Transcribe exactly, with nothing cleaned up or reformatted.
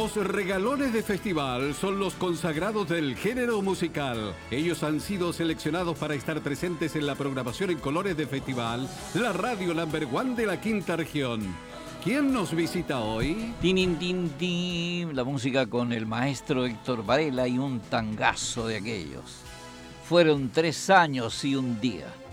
Los regalones de festival son los consagrados del género musical. Ellos han sido seleccionados para estar presentes en la programación en colores de festival, la radio number one de la quinta región. ¿Quién nos visita hoy? Tin, tin, tin, la música con el maestro Héctor Varela y un tangazo de aquellos. Fueron tres años y un día.